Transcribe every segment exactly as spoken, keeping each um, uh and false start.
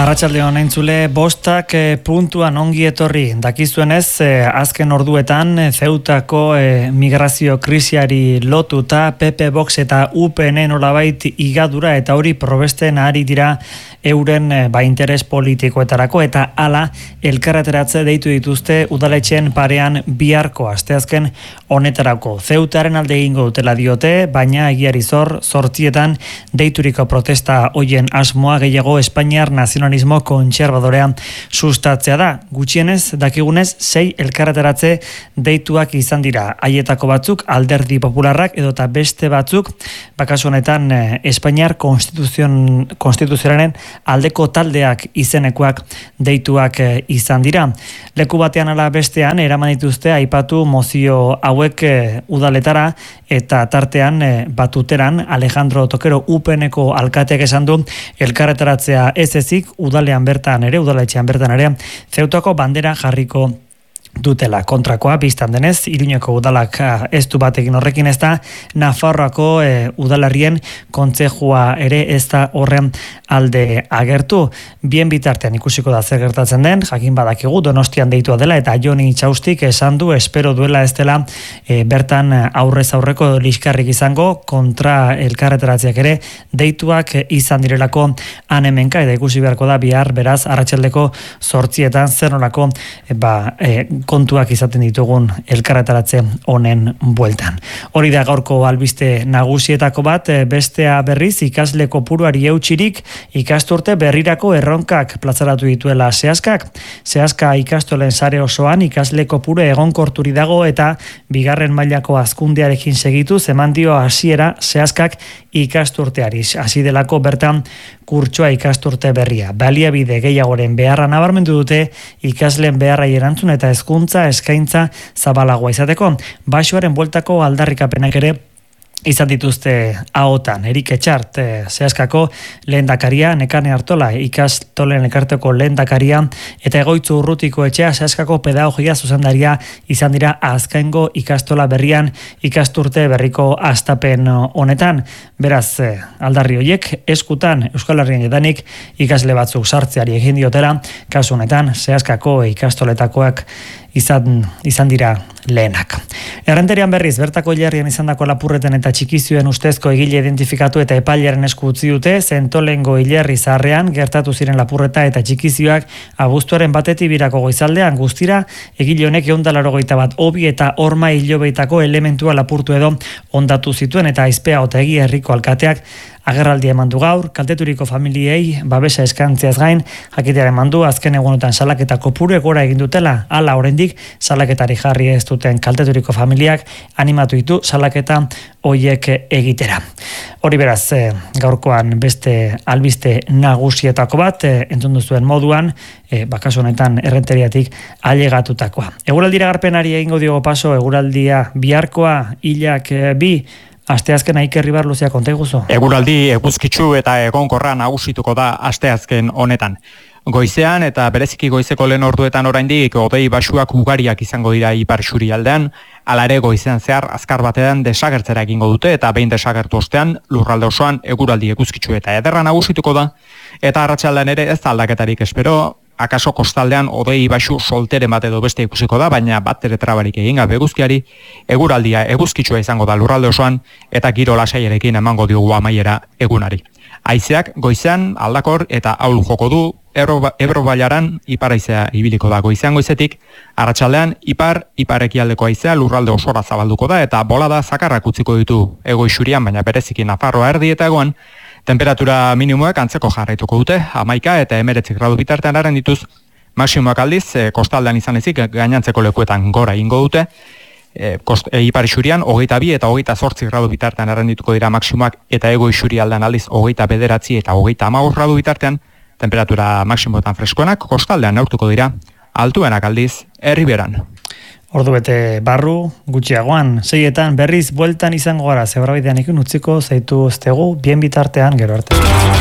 Arratsaldeon entzule, bostak e, puntuan ongi etorri. Dakizuenez, e, azken orduetan e, Ceutako e, migrazio krisiari lotuta P P Vox eta U P N nolabait igadura eta hori probesten ari dira euren e, ba interes politikoetarako eta hala elkarreteratze deitu dituzte udaletxeen parean biharko asteazken honetarako. Ceutaren alde egingo dutela diote, baina egiari zor zortzietan deituriko protesta hoien asmoa gehiago Espainiar nazionalismo kontserbadorea sustatzea da. Gutxienez, dakigunez, sei elkarreteratze deituak izan dira. Haietako batzuk Alderdi Popularrak edota beste batzuk, bakasu honetan eh, Espainiar konstituzion konstituzioaren aldeko taldeak izenekoak deituak eh, izan dira. Leku batean ala bestean eraman dituzte aipatu mozio hauek eh, udaletara eta tartean eh, batuteran Alejandro Tokero U P N-ko alkateak esan du elkarretaratzea ez ezik udalean bertan ere, udaletxean bertan ere, Ceutako bandera jarriko dutela. Kontrakoa biztan denez, Iruñeko udalak ez du batekin horrekin ez da, Nafarroako e, udalarrien kontzejua ere ez da horren alde agertu. Bien bitartean ikusiko da zer gertatzen den, jakin badakigu Donostian deitua dela eta Joni Txaustik esan du espero duela ez dela e, bertan aurrez aurreko liskarrik izango kontra elkarreteratziak ere deituak izan direlako anemenka eta ikusi beharko da bihar beraz arratsaldeko zortzietan zer nolako e, ba, e, kontuak izaten ditugun elkarretaratze honen bueltan. Hori da gaurko albiste nagusietako bat, bestea berriz ikasle kopuruari eutsirik ikasturte berrirako erronkak plazaratu dituela Seaskak. Seaska ikastolen sare osoan ikasle kopuru egonkorturi dago eta bigarren mailako hazkundearekin segitu eman dio hasiera Seaskak ikasturteari. Hasi delako bertan kurtsoa ikasturte berria. Baliabide gehiagoren beharra nabarmendu dute ikasleen beharrai erantzun eta hezkuntza eskaintza zabalagoa izateko. Baixoaren bueltako aldarrikapenak ere izan dituzte ahotan. Erik Etxart, eh, Seaskako lehendakaria, Nekane Artola, ikastolen elkarteko lehendakaria, eta Egoitzu Urrutiko etxea, Seaskako pedagogia zuzendaria izan dira azkengo ikastola berrian ikasturte berriko hastapen honetan. Beraz, eh, aldarri horiek eskutan Euskal Herrian jadanik ikasle batzuk sartzeari egin diotela, kasu honetan Seaskako ikastoletakoak izan, izan dira lehenak. Errenterian berriz, bertako hilerrian izandako lapurreten eta txikizioen ustezko egile identifikatu eta epailaren esku utzi dute, Zentolengo hilerri zaharrean gertatu ziren lapurreta eta txikizioak abuztuaren batetik birako goizaldean guztira, egile honek ehun eta laurogeita bat hobi eta horma hilobeitako elementua lapurtu edo ondatu zituen eta aizpea Otegi herriko alkateak agerraldia eman du gaur, kalteturiko familiei babesa eskantziaz gain, jakitearen mandu azken egunotan salaketa kopuru gora egin dutela, hala oraindik salaketari jarri ez duten kalteturiko familiak animatu ditu salaketa hoiek egitera. Hori beraz, eh, gaurkoan beste albiste nagusietako bat, eh, entzun duzuen moduan, eh, bakaso honetan errenteriatik ailegatutakoa. Eguraldira garpenari egingo diogo paso, eguraldia biharkoa, hilak eh, bi, asteazken Aiker Ribar Luzea konta iguzu. Eguraldi eguzkitsu eta egonkorra nagusituko da asteazken honetan. Goizean eta bereziki goizeko lehen orduetan oraindik hodei basuak ugariak izango dira ipar isurialdean, hala ere goizean zehar azkar batean desagertzera egingo dute eta behin desagertu ostean lurralde osoan eguraldi eguzkitsu eta ederra nagusituko da eta arratsaldean ere ez da aldaketarik espero. Akaso kostaldean hodei basu solteren bat edo beste ikusiko da, baina bat ere trabarik egin gabe eguzkiari, eguraldia eguzkitsua izango da lurralde osoan eta giro lasaiarekin emango diogu amaiera egunari. Haizeak goizean aldakor eta ahul joko du, Ebro bailaran ipar haizea ibiliko da goizean goizetik, arratsaldean ipar iparekialdeko haizea lurralde osora zabalduko da eta bolada zakarrak utziko ditu hego isurian, baina bereziki Nafarroa erdi eta egoan. Temperatura minimoak antzeko jarraituko dute, hamaika eta hemeretzi gradu bitartean haren dituz, maximoak aldiz, e, kostaldean izan ezik, gainantzeko lekuetan gora ingo dute, e, kost, e, ipar isurian, hogeita bi eta hogeita zortzi gradu bitartean haren dituko dira maximoak, eta ego isuri aldean aldiz, hogeita bederatzi eta hogeita hamabost gradu bitartean, temperatura maximoetan freskoenak, kostaldean neurtuko dira, altuenak aldiz, herriberan. Ordu bete barru, gutxiagoan, seietan berriz bueltan izango gara, zebrabidean ikin utziko, zeitu estegu, bien bitartean, gero arte.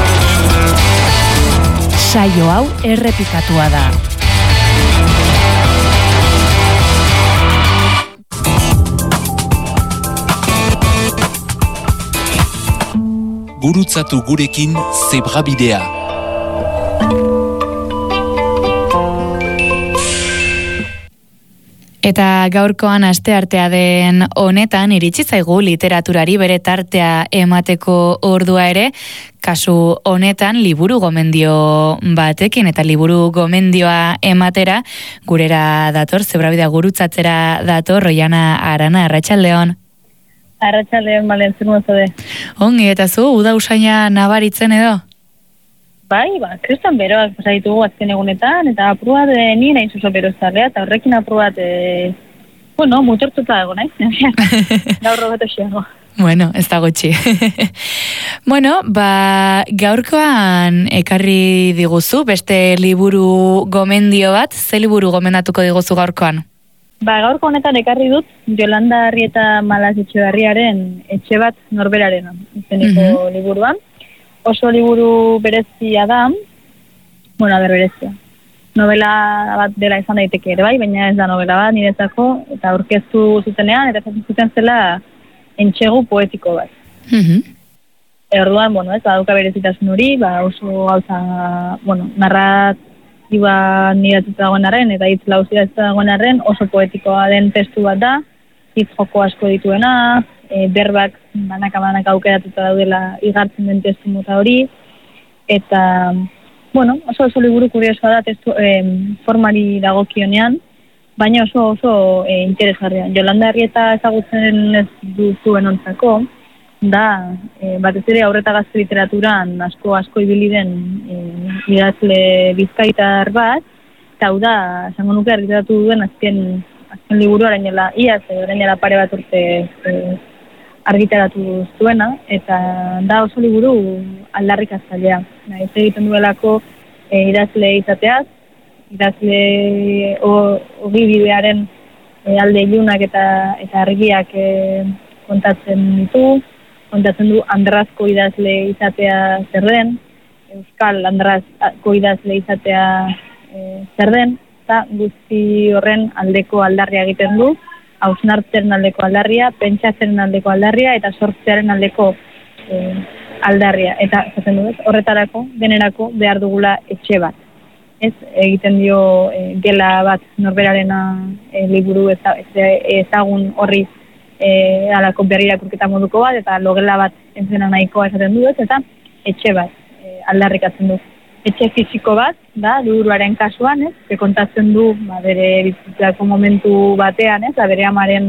Saio hau errepikatua da. Gurutzatu gurekin zebrabidea. Eta gaurkoan asteartea den honetan iritsi zaigu literaturari bere tartea emateko ordua ere, kasu honetan liburu gomendio batekin eta liburu gomendioa ematera gurera dator, zebrabida gurutzatzera dator, Roiana Arana, Arratsaldeon. Arratsaldeon, balen, zer modu zaude? Ongi, eta zu, uda usaina nabaritzen edo? Bai, ba, kristan beroak pasa ditugu azken egunetan, eta apruat e, ni nahi zuzo berozalea, eta horrekin apruat, e, bueno, mutortuta dago, nahi? Gaur robeto xiago. Bueno, ez da gutxi. Bueno, ba, gaurkoan ekarri diguzu, beste liburu gomendio bat, ze liburu gomendatuko diguzu gaurkoan? Ba, gaurko honetan ekarri dut, Yolanda Arrieta Malas Etxebarriaren etxe bat norberaren izeneko mm-hmm. liburuan. Oso liburu berezia da, bueno, ber berezia. Novela bat dela izan daiteke ere bai, baina ez da novela bat niretzako, eta aurkeztu zutenean, eta esaten zuten zela entxegu poetiko bat. Mm-hmm. E, orduan, bueno, ez, baduka berezitasun hori, ba, oso gauza, bueno, narratiba niratuta dagoen arren, eta hitz lauzia ez dagoen arren, oso poetikoa den testu bat da, hitz joko asko dituena, e, berbak banaka-banaka aukeratuta daudela igartzen den testu mota hori, eta, bueno, oso oso liburu kuriosoa da testu, e, formari dagokionean, baina oso oso e, interesgarria. Yolanda Arrieta ezagutzen ez duzuen ontzako, da, e, batez ere aurreta gazte literaturan asko asko ibili den e, idazle bizkaitar bat, eta hau da, esango nuke argitaratu duen azken, azken liburu arainela iaz, arainela pare bat urte e, argitaratu zuena, eta da oso liburu aldarrikatzailea. Ez egiten duelako e, idazle izateaz, idazle hori bidearen e, alde ilunak eta, eta argiak e, kontatzen ditu, kontatzen du andrazko idazle izatea zer den, euskal andrazko idazle izatea e, zer den, eta guzti horren aldeko aldarria egiten du, hausnartzen aldeko aldarria, pentsatzen aldeko aldarria, eta sortzearen aldeko e, aldarria. Eta, zaten du, horretarako, denerako, behar dugula etxe bat. Ez, egiten dio e, gela bat norberarena e, liburu ezagun horri e, alako berri irakurketa moduko bat, eta logela bat entzena nahikoa esaten du, eta etxe bat e, aldarrikatzen du. Etxe fisiko bat, da, liburuaren kasuan, ez, que kontatzen du, ba, bere bizitzako momentu batean, ez, da, bere amaren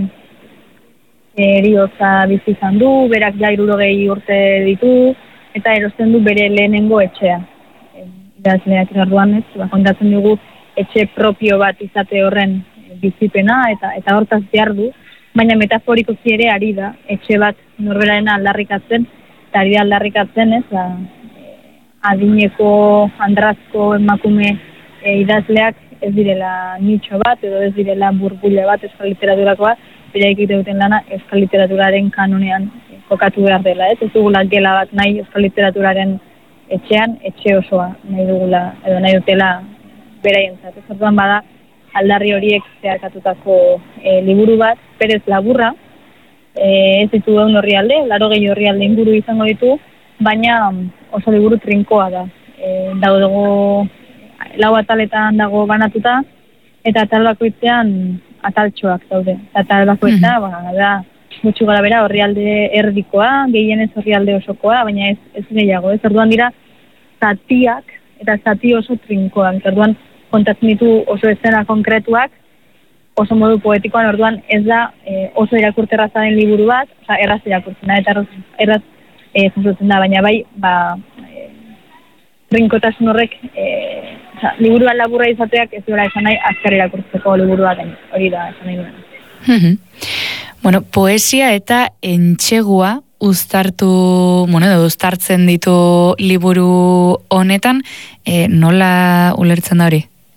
erioza bizi izan du, berak ja hirurogei urte ditu, eta erosten du bere lehenengo etxea. Idazleak orduan, ez, ba, kontatzen dugu etxe propio bat izate horren bizipena, eta eta hortaz behar du, baina metaforikoki ere ari da, etxe bat norberarena aldarrikatzen, eta ari da aldarrikatzen, ez, ba, adineko andrazko emakume e, idazleak ez direla nitxo bat, edo ez direla burbuila bat euskal literaturakoa, bera egite duten lana euskal literaturaren kanonean kokatu behar dela, ez? Ez dugula gela bat nahi euskal literaturaren etxean, etxe osoa nahi dugula, edo nahi dutela beraientzat. Ez orduan bada aldarri horiek zeharkatutako e, liburu bat, perez laburra, e, ez ditu egun horrialde, laro gehi horrialde inguru izango ditu, baina oso liburu trinkoa da. E, dago lau ataletan dago banatuta, eta atal bakoitzean ataltxoak daude. Atal bakoitza, mm-hmm. ba, da, gutxi gara bera, horrialde erdikoa, gehienez horrialde osokoa, baina ez, ez gehiago. Ez orduan dira, zatiak, eta zati oso trinkoak. Orduan, kontatzen ditu oso eszena konkretuak, oso modu poetikoan, orduan ez da e, oso irakurterraza den liburu bat, oza, erraz irakurtzen da, eta erraz, erraz e, zuzutzen da, baina bai, ba, e, trinkotasun horrek, e, oza, liburuan laburra izateak ez dira esan nahi, azkar irakurtzeko liburua den, hori da esan nahi duen. Bueno, poesia eta entxegua uztartu, bueno, edo uztartzen ditu liburu honetan, e, nola ulertzen da hori?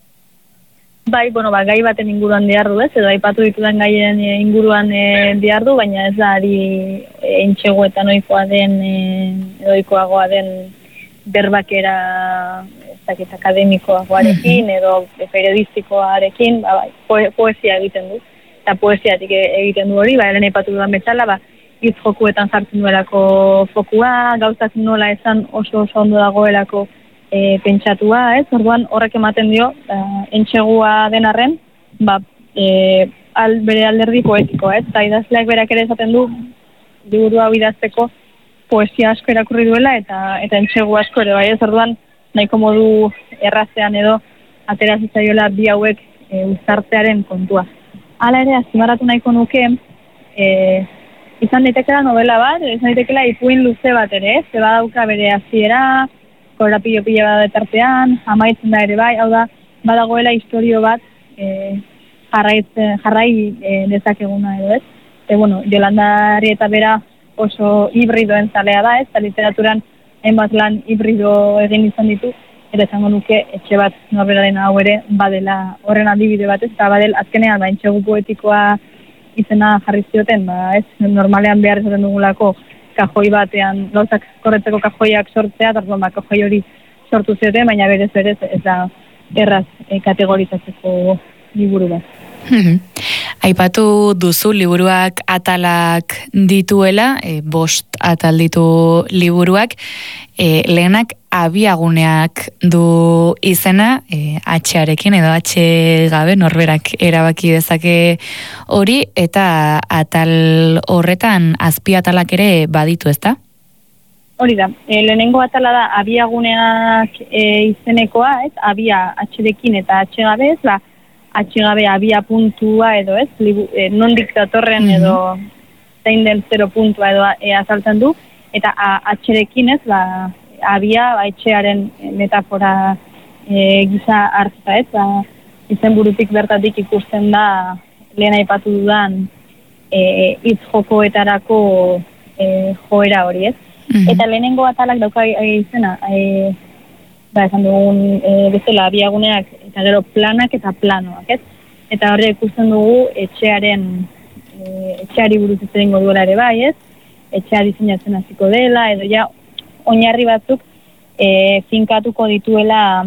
Bai, bueno, ba, gai baten inguruan diardu, ez, edo aipatu ditudan gaien e, inguruan e, diardu, baina ez da ari e, entxegu eta noikoa den, e, edo oikoagoa den berbakera ez dakit akademikoagoarekin, edo periodistikoarekin, ba, bai, poe, poesia egiten du. Eta poesiatik egiten du hori, ba, helen aipatu dudan bezala, ba, hitz jokuetan jartzen duelako fokua, gauzak nola esan oso oso ondo dagoelako e, pentsatua, ez? Orduan horrek ematen dio, ba, entxegua den arren, ba, e, al, bere alderdi poetiko, ez? Eta idazleak berak ere esaten du, liburu hau idazteko poesia asko erakurri duela, eta eta entsegu asko ere, bai ez orduan, nahiko modu errazean edo, atera zitzaiola bi hauek e, uztartearen kontua. Hala ere, azpimarratu nahiko nuke, e, izan daitekela novela bat, izan daitekela ipuin luze bat ere, ez? Zeba dauka bere hasiera, korapilo pila bat detartean, amaitzen da ere bai, hau da, badagoela historio bat e, jarraitzen, jarrai e, dezakeguna edo ez. E, bueno, Yolanda Arrieta bera oso hibridoen zalea da, ez? Eta literaturan hainbat lan hibrido egin izan ditu, eta esango nuke etxe bat norberaren hau ere badela horren adibide bat, ez? Eta badel azkenean ba, entsegu poetikoa izena jarri zioten, ba, ez? Normalean behar izaten dugulako kajoi batean, gauzak korretzeko kajoiak sortzea, eta ba, kajoi hori sortu zioten, baina berez berez ez da erraz e, kategorizatzeko liburu bat. Aipatu duzu liburuak atalak dituela, e, bost atal ditu liburuak, e, lehenak abiaguneak du izena, e, H-arekin edo H gabe norberak erabaki dezake hori, eta atal horretan azpi atalak ere baditu, ezta? Hori da, e, lehenengo atala da abiaguneak e, izenekoa, ez? Abia H-rekin eta H gabe, ez da, H gabe abia puntua edo ez, libu, e, nondik datorren edo zein den zero puntua edo e, azaltzen du, eta H-rekin ez, ba, abia ba, etxearen metafora e, gisa hartza ez, ba, izen burutik bertatik ikusten da lehen aipatu dudan e, hitz jokoetarako e, joera hori ez. Mm-hmm. Eta lehenengo atalak dauka izena, e, ba, esan dugun e, bezala abiaguneak eta gero planak eta planoak, ez? Eta horre ikusten dugu etxearen, e, etxeari buruz ez egingo duela ere bai, ez? Etxea diseinatzen hasiko dela, edo ja oinarri batzuk e, finkatuko dituela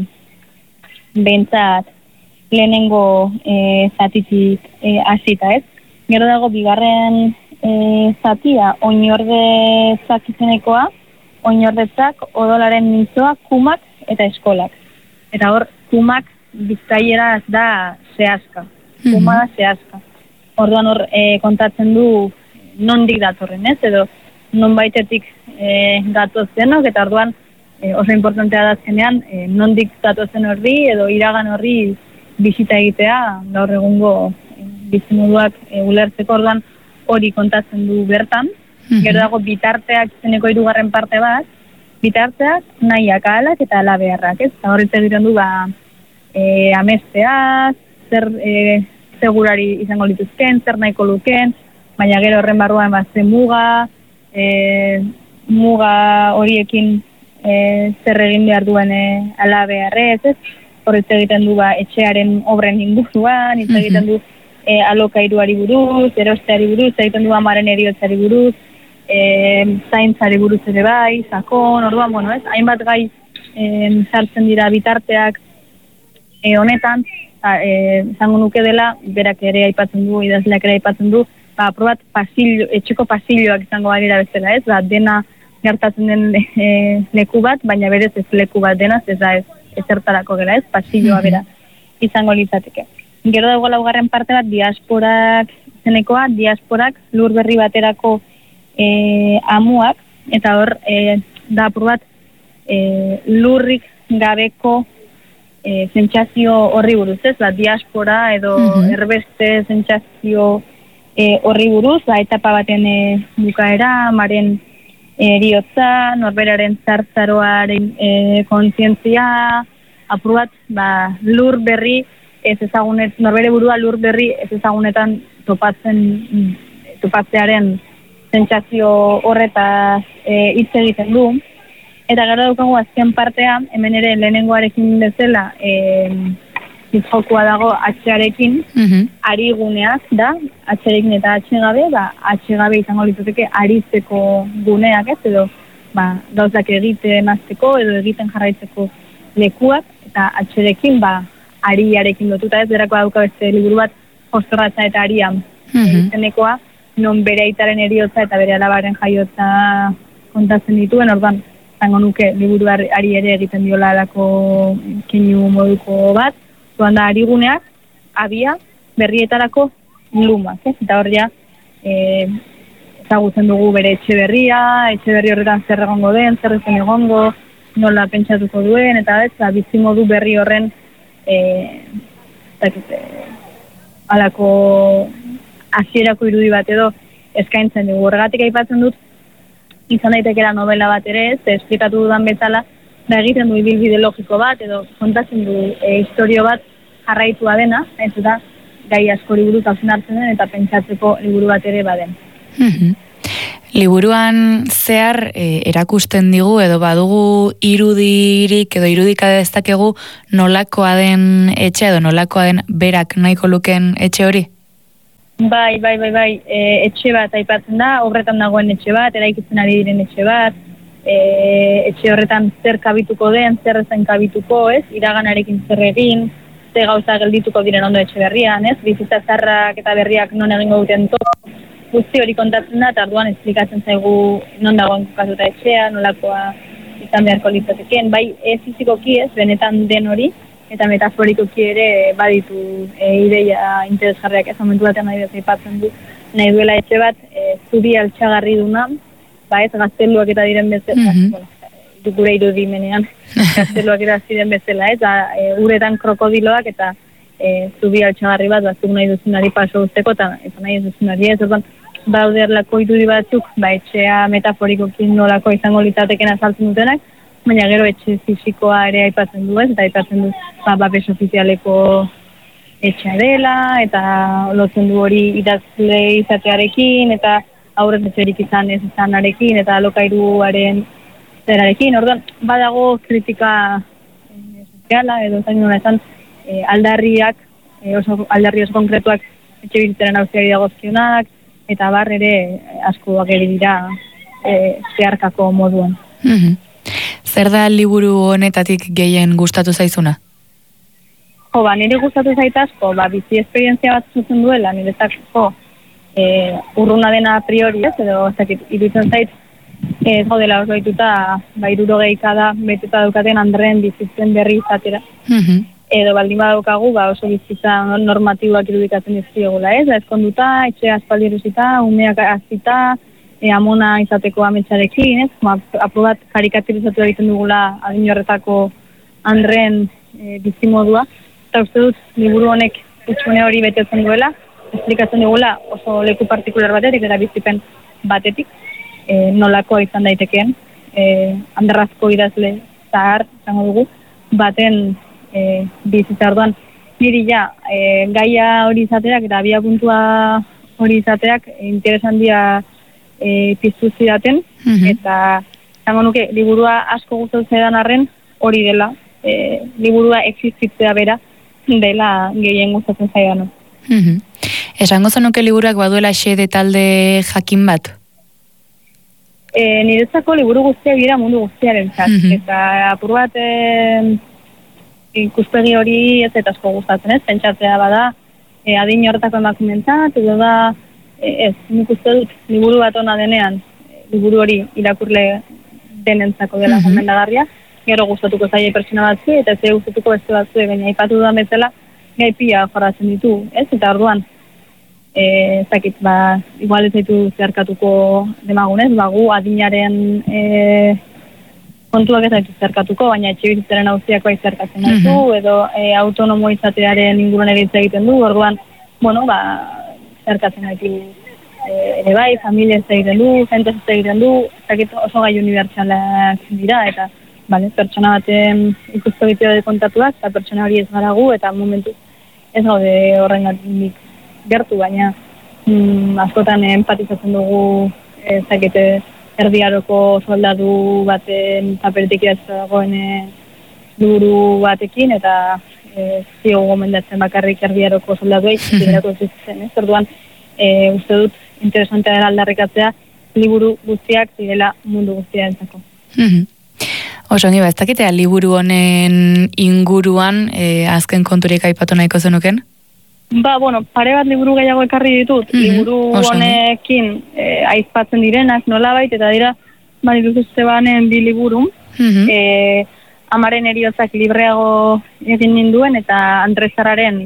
behintzat lehenengo e, zatitik e, hasita, ez? Gero dago bigarren e, zatia, oinordetzak izenekoa, oinordetzak, odolaren mintzoa, kumak eta eskolak. Eta hor, kumak bizkaieraz da zehazka. Kuma da zehazka. Orduan hor e, kontatzen du nondik datorren, ez? Edo non baitetik e, gatozenok, eta orduan e, oso importantea da azkenean e, nondik gatozen horri edo iragan horri bisita egitea gaur egungo e, bizimoduak e, ulertzeko, orduan hori kontatzen du bertan. Mm-hmm. Gero dago bitarteak izeneko hirugarren parte bat, bitarteak nahiak ahalak eta alabeharrak, ez? Eta horretz egiten du ba e, amesteaz, zer e, segurari izango lituzken, zer nahiko luken, baina gero horren barruan ba, ze muga, e, muga horiekin e, zer egin behar duen e, alabeharrez, ez? Horretz egiten du ba, etxearen obren inguruan, hitz egiten du e, alokairuari buruz, erosteari buruz, egiten du amaren eriotzari buruz, e, zaintzari buruz ere bai, sakon, orduan, bueno, ez? Hainbat gai e, sartzen dira bitarteak e, honetan, izango e, nuke dela, berak ere aipatzen du, idazleak ere aipatzen du, ba, probat pasillo, etxeko pasilloak izango badira bezala, ez? Ba, dena gertatzen den e, leku bat, baina berez ez leku bat denaz, ez da ez, ezertarako gela, ez? Pasilloa bera izango litzateke. Gero dago laugarren parte bat, diasporak zenekoa, diasporak lur berri baterako e, amuak, eta hor, e, da probat e, lurrik gabeko E, sentsazio horri buruz, ez, ba, diaspora edo mm-hmm. erbeste sentsazio e, horri buruz, ba, etapa baten e, bukaera, maren eriotza, norberaren zartzaroaren e, kontzientzia, apur bat, ba, lur berri, ez ezagunet, norbere burua lur berri ez ezagunetan topatzen, topatzearen sentsazio horretaz e, hitz egiten du. Eta gara daukagu azken partea, hemen ere lehenengoarekin bezala, e, jokua dago H-arekin, mm-hmm. ari guneak da, H-arekin eta H gabe, ba, H gabe izango litzateke arizteko guneak, ez, edo ba, gauzak egiten azteko, edo egiten jarraitzeko lekuak, eta H-arekin, ba, ariarekin lotuta, ez, berako dauka beste liburu bat, Jostorratza eta Arian, mm-hmm. izenekoa, non bere aitaren eriotza eta bere alabaren jaiotza kontatzen dituen, orduan, zango nuke liburu ari ere egiten diola alako keinu moduko bat, zuan da ariguneak, abia, berrietarako lumak, ez? Eta hor ja, e, ezagutzen dugu bere etxe berria, etxe berri horretan zer egongo den, zer ezen egongo, nola pentsatuko duen, eta ez, ba, bizimodu berri horren e, zakite, alako hasierako irudi bat edo eskaintzen dugu. Horregatik aipatzen dut, izan daitekera novela bat ere, ez, esplikatu dudan bezala, da egiten du ibilbide logiko bat, edo kontatzen du e, historio bat jarraitua dena, ez da, gai asko liburu tauzen hartzen den, eta pentsatzeko liburu bat ere baden. Mm-hmm. Liburuan zehar e, erakusten digu edo badugu irudirik edo irudika dezakegu nolakoa den etxe edo nolakoa den berak nahiko luken etxe hori? Bai, bai, bai, bai, e, etxe bat aipatzen da, obretan dagoen etxe bat, eraikitzen ari diren etxe bat, e, etxe horretan zer kabituko den, zer ezen kabituko, ez, iraganarekin zer egin, ze gauza geldituko diren ondo etxe berrian, ez, bizitza zarrak eta berriak non egingo duten to, guzti hori kontatzen da, eta arduan esplikatzen zaigu non dagoen kokatuta etxea, nolakoa izan beharko litzateken, bai ez fizikoki ez, benetan den hori, eta metaforikoki ere baditu e, ideia interesgarriak ez momentu batean nahi aipatzen du, nahi duela etxe bat, e, zubi altxagarri duna, ba ez gazteluak eta diren bezala, mm-hmm. bueno, gure irudimenean, gazteluak eta ziren bezala, ez, da, e, uretan krokodiloak eta e, zubi altxagarri bat, batzuk nahi duzunari paso usteko, eta, eta nahi duzunari ez, orduan, baude erlako irudi batzuk, ba etxea metaforikokin nolako izango litzateken azaltzen dutenak, baina gero etxe fisikoa ere aipatzen du ez, eta aipatzen du ba, babes ofizialeko etxea dela, eta lotzen du hori idazle izatearekin, eta aurrez etxerik izan ez izanarekin, eta alokairuaren zerarekin, orduan, badago kritika e, soziala, edo zain nola esan, e, aldarriak, e, oso aldarri oso konkretuak etxe bizitzaren auziari dagozkionak, eta bar ere asko ageri dira e, zeharkako moduan. Mm-hmm. Zer da liburu honetatik gehien gustatu zaizuna? Jo, ba, nire gustatu zait asko, ba, bizi esperientzia bat zuzen duela, nire zako e, urruna dena a priori, ez, edo zakit, iruditzen zait, ez gaudela oso dituta, ba, irurogeika da, betuta daukaten Andreen bizitzen berri izatera. Mm-hmm. Edo baldin badaukagu, ba, oso bizitza normatiboak irudikatzen dizkiegula, ez? Ezkonduta, etxe aspaldi erosita, umeak azita, e, amona izateko ametsarekin, ez? Ma, aprobat karikaturizatu egiten dugula adin horretako Andreen e, bizimodua. Eta uste dut, liburu honek utxune hori betetzen duela, esplikatzen dugula oso leku partikular batetik eta bizipen batetik, e, nolakoa izan daitekeen, e, Anderrazko idazle zahar, zango dugu, baten E, bizitza orduan niri ja, e, gaia hori izateak eta abia puntua hori izateak interesan dia e, piztu zidaten, mm-hmm. eta zango nuke, liburua asko gustatu zaidan arren hori dela, e, liburua existitzea bera dela gehien gustatzen zaidan. Mm-hmm. Esango zenuke liburuak baduela xede talde jakin bat? E, niretzako liburu guztiak dira mundu guztiaren zat, mm-hmm. eta apur bat e, ikuspegi hori ez eta asko gustatzen, ez? Pentsatzea bada, e, adin horretako emakumentzat, edo da, e, ez, nik uste dut, liburu bat ona denean, e, liburu hori irakurle denentzako dela mm-hmm. gomendagarria, gero gustatuko zaie pertsona batzu, eta ez gustatuko beste batzu, baina aipatu dudan bezala, gai pila jorratzen ditu, ez? Eta orduan, e, zakit, ba, igual ez zaitu zeharkatuko demagunez, ba, gu adinaren e, kontuak ez zaitu zerkatuko, baina etxe bizitzaren auziak bai zerkatzen ditu, mm-hmm. edo e, autonomo izatearen inguruan egitza egiten du, orduan, bueno, ba, zerkatzen ditu e, ere bai, familia ez egiten du, jente ez egiten du, zakit oso gai unibertsalak dira, eta, bale, pertsona baten ikuspegitio de kontatuak, eta pertsona hori ez gara gu, eta momentu ez gaude horrengatik gertu, baina mm, askotan empatizatzen dugu, e, zakite, erdiaroko soldadu baten paperetik idatza dagoen liburu batekin, eta e, zio gomendatzen bakarrik erdiaroko soldaduei, erdiaroko zitzen, ez? Orduan, e, uste dut, interesantea dela aldarrikatzea, liburu guztiak zirela mundu guztiarentzako. Oso, ongi ba, ez dakitea liburu honen inguruan e, azken konturik aipatu nahiko zenuken? Ba, bueno, pare bat liburu gehiago ekarri ditut, mm-hmm. liburu honekin e, aizpatzen direnak nolabait, eta dira, Marilu Estebanen bi liburu, mm-hmm. e, amaren eriotzak libreago egin ninduen, eta Andrezarraren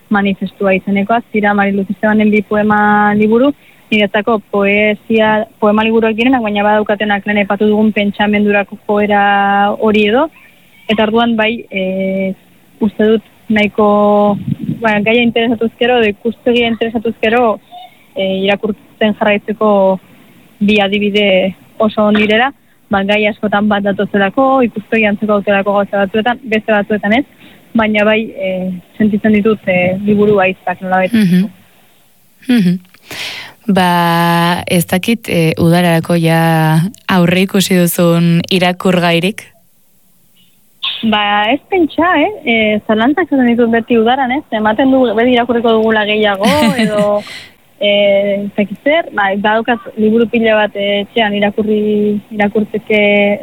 manifestua izenekoa, zira Marilu Estebanen bi poema liburu, niretzako poesia, poema liburuak direnak, baina badaukatenak lehen epatu dugun pentsamendurako joera hori edo, eta orduan bai, e, uste dut nahiko ba, gaia interesatuzkero, edo ikustegia interesatuzkero, e, irakurtzen jarraitzeko bi adibide oso ondirera, ba, gai askotan bat datozelako, ikuspegi antzeko autelako gauza batzuetan, beste batzuetan ez, baina bai, e, sentitzen ditut e, liburu aiztak nola beti. Mm -hmm. Ba, ez dakit, e, udararako ja aurre ikusi duzun irakurgairik? Ba, ez pentsa, eh? E, zalantzak zaten ditut beti udaran, ez? Ematen du, beti irakurriko dugula gehiago, edo e, zekitzer, ba, badaukat liburu pila bat etxean irakurri irakurtzeke